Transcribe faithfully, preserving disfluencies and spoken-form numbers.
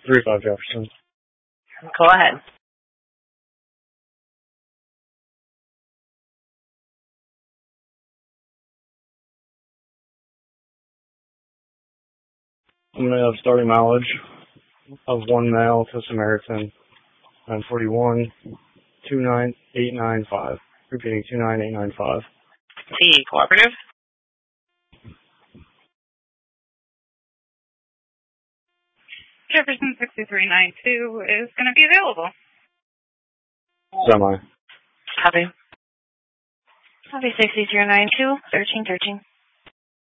three five Jefferson. Go ahead. I'm going to have starting mileage of one male to Samaritan, nine forty-one, two nine eight nine five. Repeating, two nine eight nine five. T, cooperative? Jefferson sixty-three ninety-two is going to be available. Semi. Copy. Copy sixty-three ninety-two, thirteen thirteen.